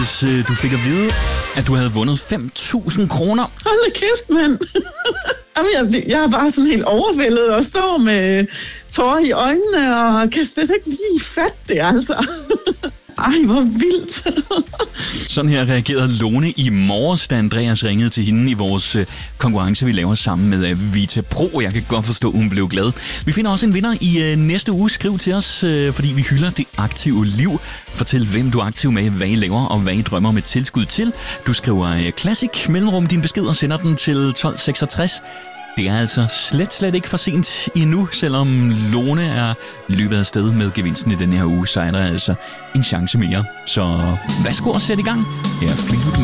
Du fik at vide, at du havde vundet 5.000 kroner. Hold da kæft, mand. Jamen, jeg er bare sådan helt overvældet og står med tårer i øjnene og kan slet ikke lige fatte det, altså. Ej, hvor vildt. Sådan her reagerede Lone i morges, da Andreas ringede til hende i vores konkurrence, vi laver sammen med Vita Pro. Jeg kan godt forstå, at hun blev glad. Vi finder også en vinder i næste uge. Skriv til os, fordi vi hylder det aktive liv. Fortæl, hvem du er aktiv med, hvad I laver og hvad I drømmer om et tilskud til. Du skriver Classic mellemrum din besked og sender den til 1266. Det er altså slet ikke for sent endnu, selvom Lone er løbet af sted med gevinsten i den her uge, så er der altså en chance mere. Så værsgo at sætte i gang. Her er Fleetwood